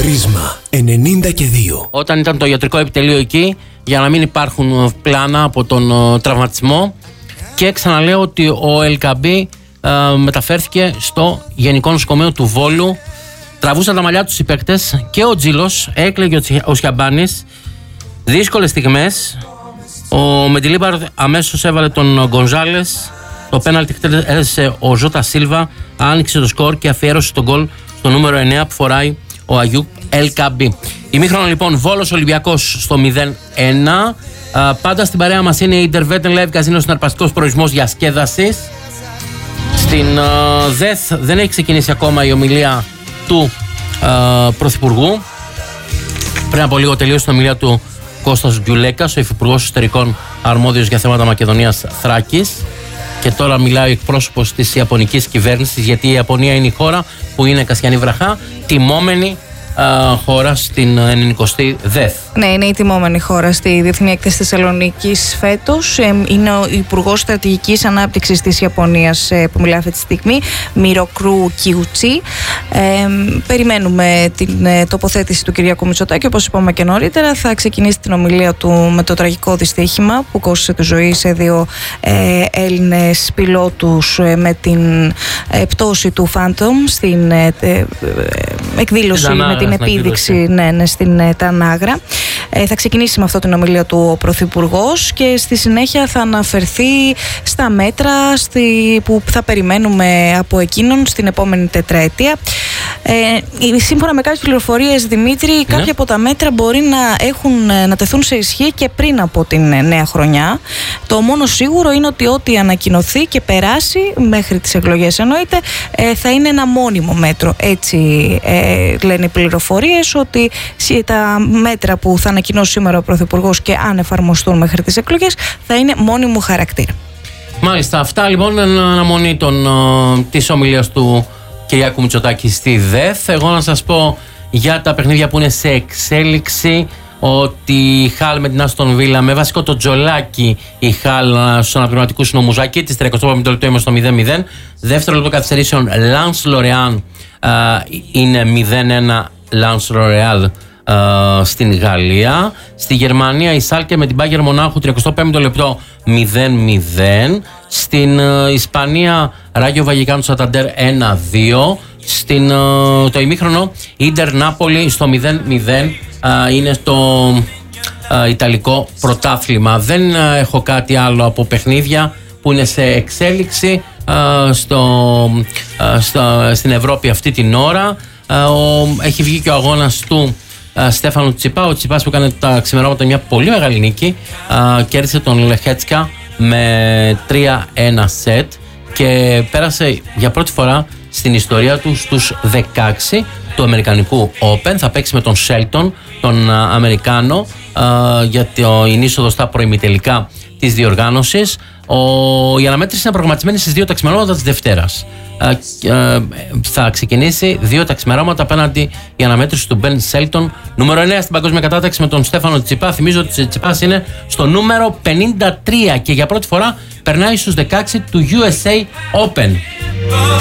Πρίσμα 92. Όταν ήταν το ιατρικό επιτελείο εκεί, για να μην υπάρχουν πλάνα από τον τραυματισμό, και ξαναλέω ότι ο Ελκαμπή μεταφέρθηκε στο Γενικό Νοσοκομείο του Βόλου. Τραβούσαν τα μαλλιά τους οι παίκτες και ο Τζίλος, έκλαιγε ο Σιαμπάνης. Δύσκολες στιγμές. Ο Μεντιλίμπαρ αμέσως έβαλε τον Γκονζάλες. Το πέναλτι έδεσε ο Ζώτα Σίλβα, άνοιξε το σκορ και αφιέρωσε τον γκολ στο νούμερο 9 που φοράει ο Αγιούμπ Ελκαμπή. Ημίχρονο λοιπόν, Βόλος Ολυμπιακός στο 0-1. Πάντα στην παρέα μας είναι η Intervetten Live Casino, συναρπαστικός προορισμός διασκέδασης. Στην ΔΕΘ δεν έχει ξεκινήσει ακόμα η ομιλία του Πρωθυπουργού. Πριν από λίγο τελείωσε την ομιλία του Κώστας Γκιουλέκας, ο Υφυπουργός Εσωτερικών αρμόδιος για θέματα Μακεδονίας Θράκης. Και τώρα μιλάει ο εκπρόσωπος της Ιαπωνικής κυβέρνησης, γιατί η Ιαπωνία είναι η χώρα που είναι Κασιανή Βραχά, τιμόμενη χώρα στην 90η ΔΕΘ. Ναι, είναι η τιμόμενη χώρα στη Διεθνή Έκθεση Θεσσαλονίκης φέτος. Είναι ο Υπουργός Στρατηγικής Ανάπτυξης της Ιαπωνίας που μιλάει αυτή τη στιγμή, Μιροκρού Κιουτσί. Περιμένουμε την τοποθέτηση του Κυριάκου Μητσοτάκη. Όπως είπαμε και νωρίτερα, θα ξεκινήσει την ομιλία του με το τραγικό δυστύχημα που κόστησε τη ζωή σε δύο Έλληνες πιλότους με την πτώση του Phantom στην εκδήλωση, με την επίδειξη στην Τανάγρα. Θα ξεκινήσει με αυτό την ομιλία του ο Πρωθυπουργός και στη συνέχεια θα αναφερθεί στα μέτρα που θα περιμένουμε από εκείνον στην επόμενη τετραετία. Σύμφωνα με κάποιες πληροφορίες, Δημήτρη, κάποια από τα μέτρα μπορεί να τεθούν σε ισχύ και πριν από την νέα χρονιά. Το μόνο σίγουρο είναι ότι ό,τι ανακοινωθεί και περάσει μέχρι τις εκλογές, εννοείται, θα είναι ένα μόνιμο μέτρο. Έτσι λένε οι πληροφορίες, ότι τα μέτρα που θα ανακοινώσει σήμερα ο Πρωθυπουργός και αν εφαρμοστούν μέχρι τις εκλογές θα είναι μόνιμου χαρακτήρα. Μάλιστα, αυτά λοιπόν είναι αναμονή της ομιλίας του Κυριάκου Μητσοτάκη στη ΔΕΘ. Εγώ να σας πω για τα παιχνίδια που είναι σε εξέλιξη ότι η Χάλ με την Άστον Βίλα, με βασικό το Τζολάκι, η Χάλ στους αναπληρωματικούς νομουζάκι της 35 λεπτό είμαι στο 0-0. Δεύτερο λεπτό καθυστερήσεων Λανς Λορεάν είναι 0-1 Λανς Λορεάλ στην Γαλλία. Στη Γερμανία η Σάλκε με την Μπάγερ Μονάχου 35 λεπτό 0-0. Στην Ισπανία Ράγιο Βαγικάνου Σανταντέρ 1-2. Το ημίχρονο Ίντερ Νάπολη στο 0-0 είναι το Ιταλικό πρωτάθλημα. Δεν έχω κάτι άλλο από παιχνίδια που είναι σε εξέλιξη στην Ευρώπη αυτή την ώρα. Έχει βγει και ο αγώνας του Στέφανου Τσιπά. Ο Τσιπάς που έκανε τα ξημερώματα μια πολύ μεγάλη νίκη, κέρδισε τον Λεχέτσκα με 3-1 σετ και πέρασε για πρώτη φορά στην ιστορία του στους 16 του Αμερικανικού Open. Θα παίξει με τον Σέλτον, τον Αμερικάνο, για την είσοδο στα προημιτελικά της διοργάνωσης. Η αναμέτρηση είναι προγραμματισμένη στις 2 τα ξημερώματα της Δευτέρας. Θα ξεκινήσει 2 τα ξημερώματα απέναντι η αναμέτρηση του Μπεν Σέλτον, νούμερο 9 στην παγκόσμια κατάταξη, με τον Στέφανο Τσιπά. Θυμίζω ότι ο Τσιπάς είναι στο νούμερο 53 και για πρώτη φορά περνάει στους 16 του USA Open.